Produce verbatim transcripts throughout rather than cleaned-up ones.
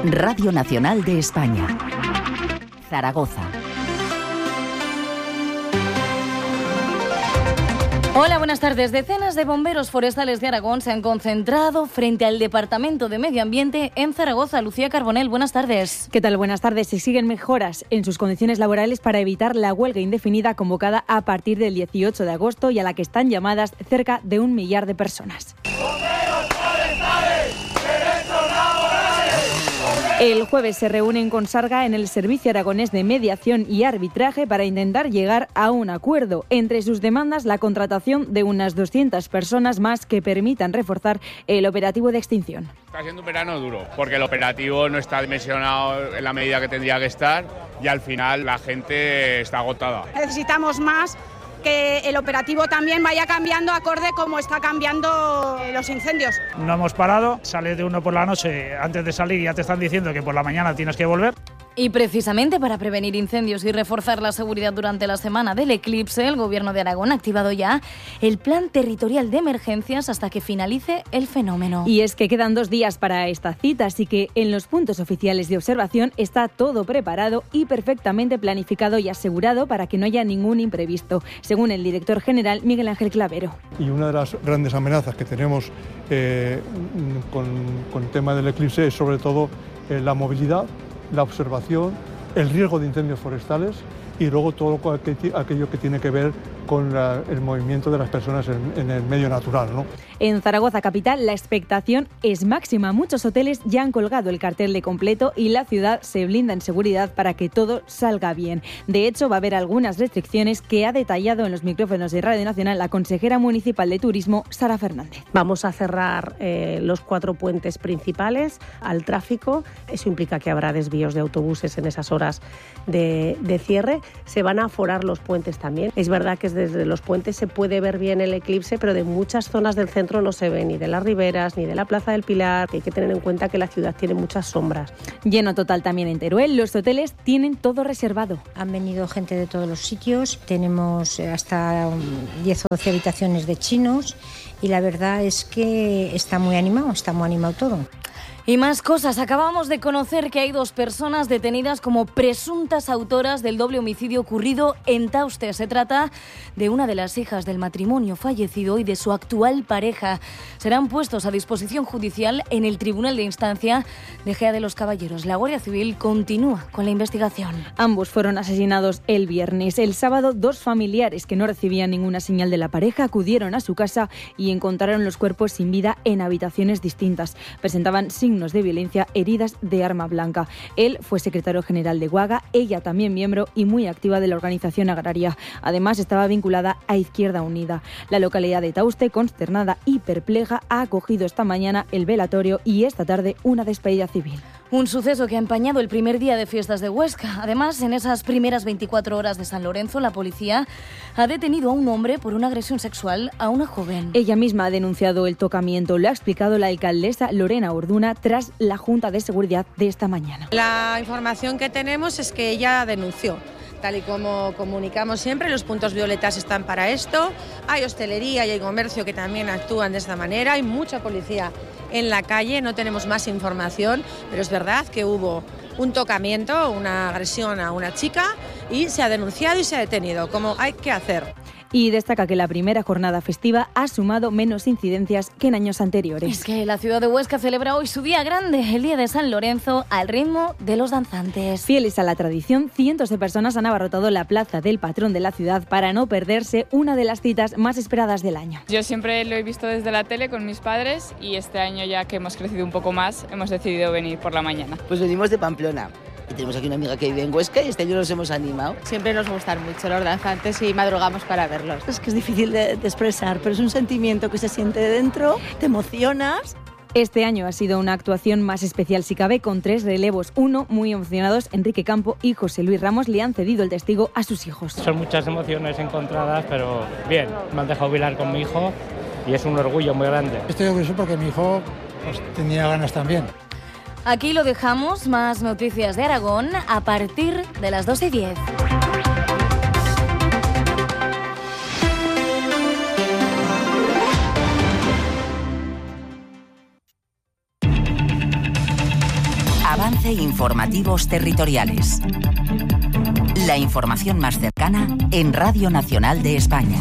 Radio Nacional de España. Zaragoza. Hola, buenas tardes. Decenas de bomberos forestales de Aragón se han concentrado frente al Departamento de Medio Ambiente en Zaragoza. Lucía Carbonell, buenas tardes. ¿Qué tal? Buenas tardes. Se siguen mejoras en sus condiciones laborales para evitar la huelga indefinida convocada a partir del dieciocho de agosto y a la que están llamadas cerca de un millar de personas. El jueves se reúnen con Sarga en el Servicio Aragonés de Mediación y Arbitraje para intentar llegar a un acuerdo. Entre sus demandas, la contratación de unas doscientas personas más que permitan reforzar el operativo de extinción. Está siendo un verano duro, porque el operativo no está dimensionado en la medida que tendría que estar y al final la gente está agotada. Necesitamos más, que el operativo también vaya cambiando acorde como está cambiando los incendios. No hemos parado, sales de uno por la noche, antes de salir ya te están diciendo que por la mañana tienes que volver. Y precisamente para prevenir incendios y reforzar la seguridad durante la semana del eclipse, el Gobierno de Aragón ha activado ya el Plan Territorial de Emergencias hasta que finalice el fenómeno. Y es que quedan dos días para esta cita, así que en los puntos oficiales de observación está todo preparado y perfectamente planificado y asegurado para que no haya ningún imprevisto, según el director general Miguel Ángel Clavero. Y una de las grandes amenazas que tenemos eh, con, con el tema del eclipse es sobre todo eh, la movilidad, la observación, el riesgo de incendios forestales y luego todo aquello que tiene que ver con la, el movimiento de las personas en, en el medio natural, ¿no? En Zaragoza capital la expectación es máxima. Muchos hoteles ya han colgado el cartel de completo y la ciudad se blinda en seguridad para que todo salga bien. De hecho, va a haber algunas restricciones que ha detallado en los micrófonos de Radio Nacional la consejera municipal de Turismo, Sara Fernández. Vamos a cerrar eh, los cuatro puentes principales al tráfico. Eso implica que habrá desvíos de autobuses en esas horas de, de cierre. Se van a aforar los puentes también. Es verdad que desde los puentes se puede ver bien el eclipse, pero de muchas zonas del centro no se ve ni de las riberas ni de la Plaza del Pilar. Hay que tener en cuenta que la ciudad tiene muchas sombras. Lleno total también en Teruel. Los hoteles tienen todo reservado. Han venido gente de todos los sitios. Tenemos hasta diez o doce habitaciones de chinos y la verdad es que está muy animado, está muy animado todo. Y más cosas. Acabamos de conocer que hay dos personas detenidas como presuntas autoras del doble homicidio ocurrido en Tauste. Se trata de una de las hijas del matrimonio fallecido y de su actual pareja. Serán puestos a disposición judicial en el Tribunal de Instancia de Gea de los Caballeros. La Guardia Civil continúa con la investigación. Ambos fueron asesinados el viernes. El sábado, dos familiares que no recibían ninguna señal de la pareja acudieron a su casa y encontraron los cuerpos sin vida en habitaciones distintas. Presentaban signos de violencia, heridas de arma blanca. Él fue secretario general de Guaga, ella también miembro y muy activa de la organización agraria. Además, estaba vinculada a Izquierda Unida. La localidad de Tauste, consternada y perpleja, ha acogido esta mañana el velatorio y esta tarde una despedida civil. Un suceso que ha empañado el primer día de fiestas de Huesca. Además, en esas primeras veinticuatro horas de San Lorenzo, la policía ha detenido a un hombre por una agresión sexual a una joven. Ella misma ha denunciado el tocamiento. Lo ha explicado la alcaldesa Lorena Orduna tras la Junta de Seguridad de esta mañana. La información que tenemos es que ella denunció. Tal y como comunicamos siempre, los puntos violetas están para esto. Hay hostelería y hay comercio que también actúan de esta manera. Hay mucha policía en la calle, no tenemos más información, pero es verdad que hubo un tocamiento, una agresión a una chica y se ha denunciado y se ha detenido, como hay que hacer. Y destaca que la primera jornada festiva ha sumado menos incidencias que en años anteriores. Es que la ciudad de Huesca celebra hoy su día grande, el día de San Lorenzo, al ritmo de los danzantes. Fieles a la tradición, cientos de personas han abarrotado la plaza del patrón de la ciudad para no perderse una de las citas más esperadas del año. Yo siempre lo he visto desde la tele con mis padres y este año, ya que hemos crecido un poco más, hemos decidido venir por la mañana. Pues venimos de Pamplona. Y tenemos aquí una amiga que vive en Huesca y este año nos hemos animado. Siempre nos gustan mucho los danzantes y madrugamos para verlos. Es que es difícil de, de expresar, pero es un sentimiento que se siente de dentro, te emocionas. Este año ha sido una actuación más especial si cabe, con tres relevos. Uno, muy emocionados, Enrique Campo y José Luis Ramos le han cedido el testigo a sus hijos. Son muchas emociones encontradas, pero bien, me han dejado bailar con mi hijo y es un orgullo muy grande. Estoy orgulloso porque mi hijo pues, tenía ganas también. Aquí lo dejamos, más noticias de Aragón a partir de las doce y diez. Avance Informativos Territoriales. La información más cercana en Radio Nacional de España.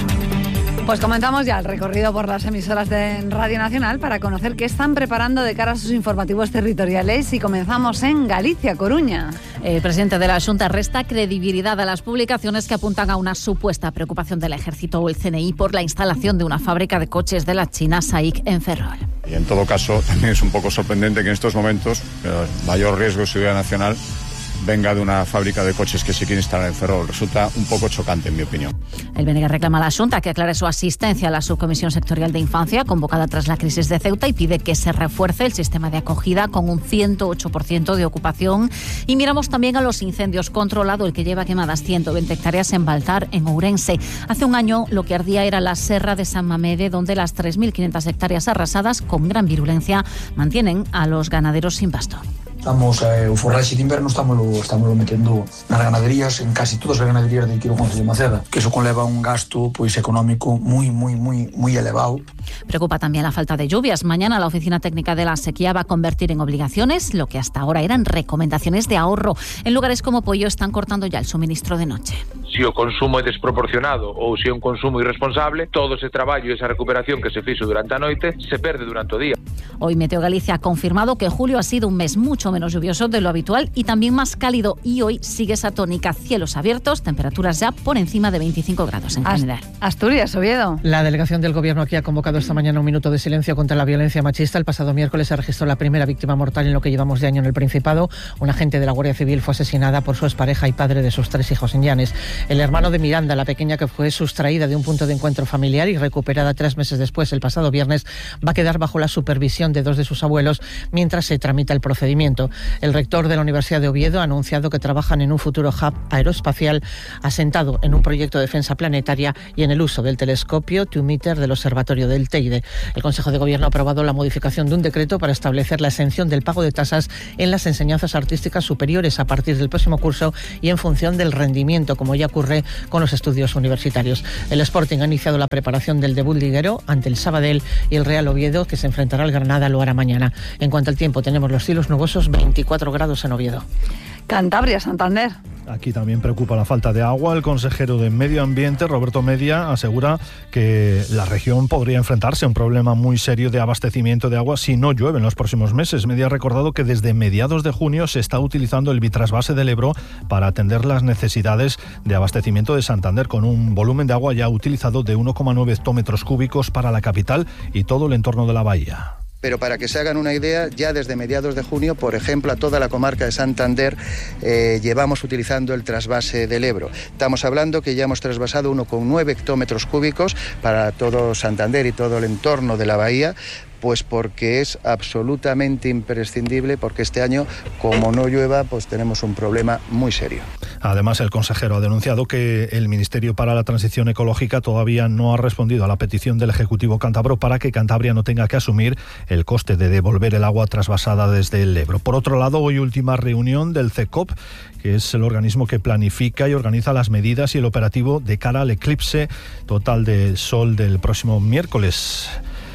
Pues comenzamos ya el recorrido por las emisoras de Radio Nacional para conocer qué están preparando de cara a sus informativos territoriales y comenzamos en Galicia, Coruña. El presidente de la Xunta resta credibilidad a las publicaciones que apuntan a una supuesta preocupación del Ejército o el C N I por la instalación de una fábrica de coches de la China SAIC en Ferrol. Y en todo caso, también es un poco sorprendente que en estos momentos el mayor riesgo de seguridad nacional venga de una fábrica de coches que se quiere instalar en Ferrol. Resulta un poco chocante, en mi opinión. El B N G reclama a la Xunta que aclare su asistencia a la Subcomisión Sectorial de Infancia, convocada tras la crisis de Ceuta, y pide que se refuerce el sistema de acogida con un ciento ocho por ciento de ocupación. Y miramos también a los incendios controlados, el que lleva quemadas ciento veinte hectáreas en Baltar, en Ourense. Hace un año lo que ardía era la Serra de San Mamede, donde las tres mil quinientas hectáreas arrasadas, con gran virulencia, mantienen a los ganaderos sin pasto. Estamos, eh, o forraxe de inverno estamos estamos metendo nas ganaderías, en casi todas as ganaderías de aquí do Concello de Maceda, que eso conleva un gasto pois económico moi, moi, moi, moi elevado. Preocupa también la falta de lluvias. Mañana la Oficina Técnica de la Sequía va a convertir en obligaciones lo que hasta ahora eran recomendaciones de ahorro. En lugares como Pollo están cortando ya el suministro de noche. Se o consumo é desproporcionado ou se é un consumo irresponsable, todo ese traballo e esa recuperación que se fixo durante a noite se perde durante o día. Hoy Meteo Galicia ha confirmado que julio ha sido un mes mucho menos lluvioso de lo habitual y también más cálido, y hoy sigue esa tónica: cielos abiertos, temperaturas ya por encima de veinticinco grados en general. Asturias, Oviedo. La delegación del Gobierno aquí ha convocado esta mañana un minuto de silencio contra la violencia machista. El pasado miércoles se registró la primera víctima mortal en lo que llevamos de año en el Principado. Un agente de la Guardia Civil fue asesinada por su expareja y padre de sus tres hijos en Llanes. El hermano de Miranda, la pequeña que fue sustraída de un punto de encuentro familiar y recuperada tres meses después, el pasado viernes, va a quedar bajo la supervisión de dos de sus abuelos mientras se tramita el procedimiento. El rector de la Universidad de Oviedo ha anunciado que trabajan en un futuro hub aeroespacial asentado en un proyecto de defensa planetaria y en el uso del telescopio Two-Meter del Observatorio del Teide. El Consejo de Gobierno ha aprobado la modificación de un decreto para establecer la exención del pago de tasas en las enseñanzas artísticas superiores a partir del próximo curso y en función del rendimiento, como ya ocurre con los estudios universitarios. El Sporting ha iniciado la preparación del debut liguero ante el Sabadell, y el Real Oviedo, que se enfrentará al Granada, lo hará mañana. En cuanto al tiempo, tenemos los cielos nubosos, veinticuatro grados en Oviedo. Cantabria, Santander. Aquí también preocupa la falta de agua. El consejero de Medio Ambiente, Roberto Media, asegura que la región podría enfrentarse a un problema muy serio de abastecimiento de agua si no llueve en los próximos meses. Media ha recordado que desde mediados de junio se está utilizando el Bitrasvase del Ebro para atender las necesidades de abastecimiento de Santander, con un volumen de agua ya utilizado de uno coma nueve hectómetros cúbicos para la capital y todo el entorno de la bahía. Pero para que se hagan una idea, ya desde mediados de junio, por ejemplo, a toda la comarca de Santander eh, llevamos utilizando el trasvase del Ebro. Estamos hablando que ya hemos trasvasado uno coma nueve hectómetros cúbicos para todo Santander y todo el entorno de la bahía, pues porque es absolutamente imprescindible, porque este año, como no llueva, pues tenemos un problema muy serio. Además, el consejero ha denunciado que el Ministerio para la Transición Ecológica todavía no ha respondido a la petición del Ejecutivo cántabro para que Cantabria no tenga que asumir el coste de devolver el agua trasvasada desde el Ebro. Por otro lado, hoy última reunión del C E C O P, que es el organismo que planifica y organiza las medidas y el operativo de cara al eclipse total de sol del próximo miércoles.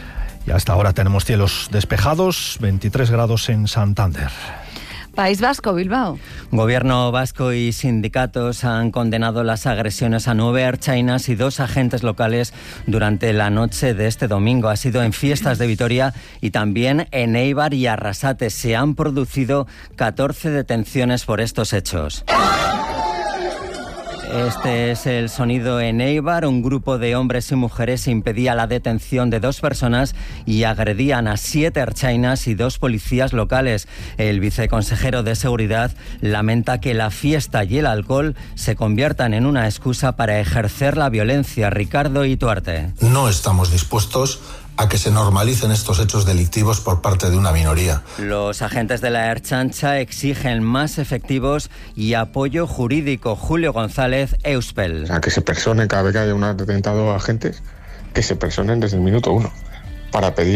Y hasta ahora tenemos cielos despejados, veintitrés grados en Santander. País Vasco, Bilbao. Gobierno vasco y sindicatos han condenado las agresiones a nueve ertzainas y dos agentes locales durante la noche de este domingo. Ha sido en Fiestas de Vitoria y también en Eibar y Arrasate. Se han producido catorce detenciones por estos hechos. Este es el sonido en Eibar. Un grupo de hombres y mujeres impedía la detención de dos personas y agredían a siete ertzainas y dos policías locales. El viceconsejero de Seguridad lamenta que la fiesta y el alcohol se conviertan en una excusa para ejercer la violencia. Ricardo Ituarte. No estamos dispuestos a que se normalicen estos hechos delictivos por parte de una minoría. Los agentes de la Ertzaintza exigen más efectivos y apoyo jurídico. Julio González, Euspel. A que se personen cada vez que haya un atentado a agentes, que se personen desde el minuto uno, para pedir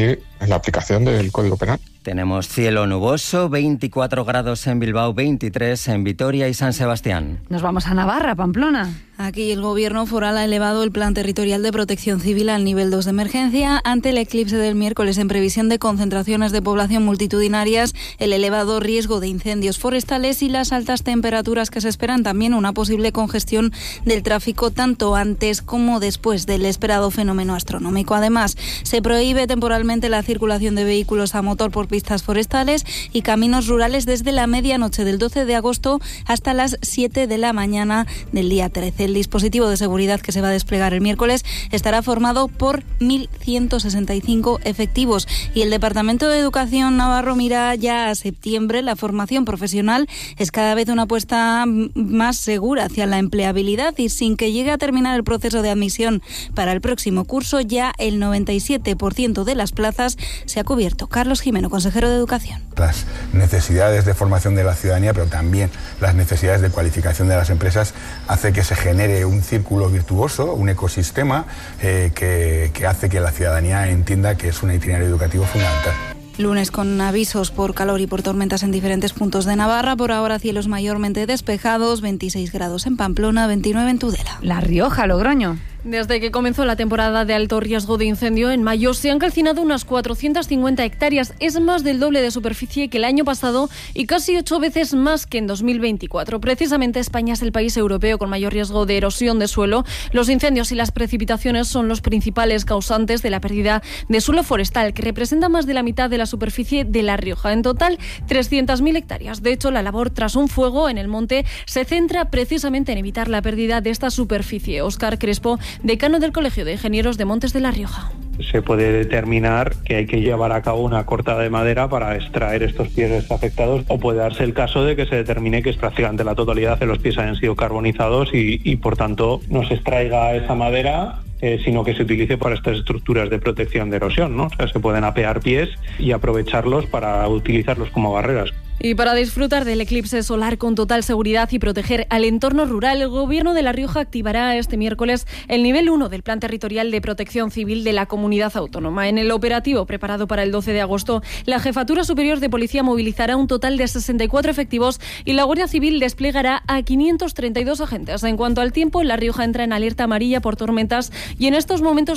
en la aplicación del Código Penal. Tenemos cielo nuboso, veinticuatro grados en Bilbao, veintitrés en Vitoria y San Sebastián. Nos vamos a Navarra, Pamplona. Aquí el Gobierno foral ha elevado el Plan Territorial de Protección Civil al nivel dos de emergencia ante el eclipse del miércoles en previsión de concentraciones de población multitudinarias, el elevado riesgo de incendios forestales y las altas temperaturas que se esperan, también una posible congestión del tráfico tanto antes como después del esperado fenómeno astronómico. Además, se prohíbe temporalmente la circulación de vehículos a motor por pistas forestales y caminos rurales desde la medianoche del doce de agosto hasta las siete de la mañana del día trece. El dispositivo de seguridad que se va a desplegar el miércoles estará formado por mil ciento sesenta y cinco efectivos y el Departamento de Educación navarro mira ya a septiembre. La formación profesional es cada vez una apuesta más segura hacia la empleabilidad y sin que llegue a terminar el proceso de admisión para el próximo curso, ya el noventa y siete por ciento de las plazas se ha cubierto. Carlos Jimeno, consejero de Educación. Las necesidades de formación de la ciudadanía, pero también las necesidades de cualificación de las empresas, hace que se genere un círculo virtuoso, un ecosistema eh, que, que hace que la ciudadanía entienda que es un itinerario educativo fundamental. Lunes con avisos por calor y por tormentas en diferentes puntos de Navarra. Por ahora cielos mayormente despejados, veintiséis grados en Pamplona, veintinueve en Tudela. La Rioja, Logroño. Desde que comenzó la temporada de alto riesgo de incendio en mayo se han calcinado unas cuatrocientas cincuenta hectáreas. Es más del doble de superficie que el año pasado y casi ocho veces más que en dos mil veinticuatro. Precisamente España es el país europeo con mayor riesgo de erosión de suelo. Los incendios y las precipitaciones son los principales causantes de la pérdida de suelo forestal, que representa más de la mitad de la superficie de La Rioja. En total, trescientas mil hectáreas. De hecho, la labor tras un fuego en el monte se centra precisamente en evitar la pérdida de esta superficie. Óscar Crespo, decano del Colegio de Ingenieros de Montes de La Rioja. Se puede determinar que hay que llevar a cabo una cortada de madera para extraer estos pies afectados, o puede darse el caso de que se determine que es prácticamente la totalidad de los pies hayan sido carbonizados y, y por tanto no se extraiga esa madera, eh, sino que se utilice para estas estructuras de protección de erosión, ¿no? O sea, se pueden apear pies y aprovecharlos para utilizarlos como barreras. Y para disfrutar del eclipse solar con total seguridad y proteger al entorno rural, el Gobierno de La Rioja activará este miércoles el nivel uno del Plan Territorial de Protección Civil de la Comunidad Autónoma. En el operativo preparado para el doce de agosto, la Jefatura Superior de Policía movilizará un total de sesenta y cuatro efectivos y la Guardia Civil desplegará a quinientos treinta y dos agentes. En cuanto al tiempo, La Rioja entra en alerta amarilla por tormentas y en estos momentos